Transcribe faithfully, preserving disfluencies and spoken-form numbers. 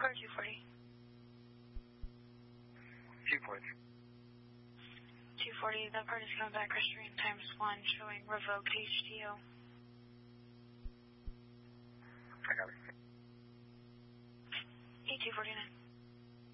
Car two forty. two forty. two forty, that part is coming back restrained times one, showing revoked H D O. I got it. E two forty-nine.